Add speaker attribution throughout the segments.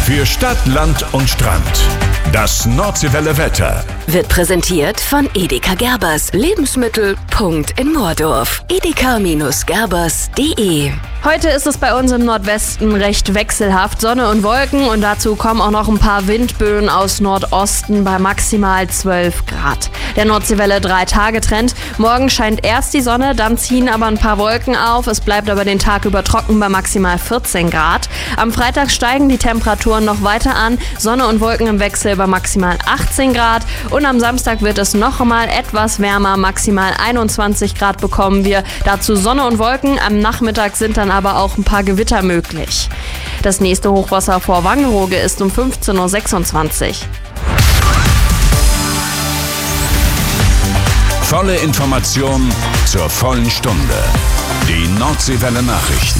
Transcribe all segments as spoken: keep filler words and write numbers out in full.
Speaker 1: Für Stadt, Land und Strand. Das Nordseewelle Wetter
Speaker 2: wird präsentiert von Edeka Gerbers. Lebensmittel. Punkt in Moordorf. edeka Gerbers punkt de.
Speaker 3: Heute ist es bei uns im Nordwesten recht wechselhaft. Sonne und Wolken und dazu kommen auch noch ein paar Windböen aus Nordosten bei maximal zwölf Grad. Der Nordseewelle drei Tage Trend. Morgen scheint erst die Sonne, dann ziehen aber ein paar Wolken auf. Es bleibt aber den Tag über trocken bei maximal vierzehn Grad. Am Freitag steigen die Temperaturen noch weiter an. Sonne und Wolken im Wechsel bei maximal achtzehn Grad. Und am Samstag wird es noch einmal etwas wärmer. Maximal einundzwanzig Grad bekommen wir. Dazu Sonne und Wolken. Am Nachmittag sind dann aber auch ein paar Gewitter möglich. Das nächste Hochwasser vor Wangerooge ist um fünfzehn Uhr sechsundzwanzig.
Speaker 1: Volle Information zur vollen Stunde. Die Nordseewelle Nachrichten.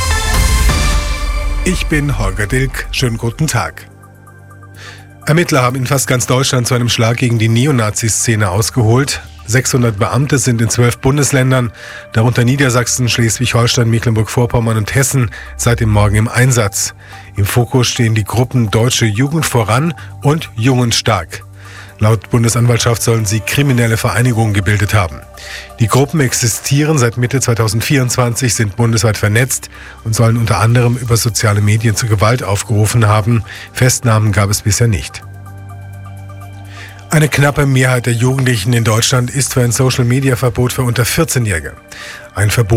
Speaker 4: Ich bin Holger Dilk. Schönen guten Tag. Ermittler haben in fast ganz Deutschland zu einem Schlag gegen die Neonazi-Szene ausgeholt. sechshundert Beamte sind in zwölf Bundesländern, darunter Niedersachsen, Schleswig-Holstein, Mecklenburg-Vorpommern und Hessen, seit dem Morgen im Einsatz. Im Fokus stehen die Gruppen Deutsche Jugend voran und Jungen stark. Laut Bundesanwaltschaft sollen sie kriminelle Vereinigungen gebildet haben. Die Gruppen existieren seit Mitte zweitausendvierundzwanzig, sind bundesweit vernetzt und sollen unter anderem über soziale Medien zu Gewalt aufgerufen haben. Festnahmen gab es bisher nicht. Eine knappe Mehrheit der Jugendlichen in Deutschland ist für ein Social-Media-Verbot für unter vierzehnjährige. Ein Verbot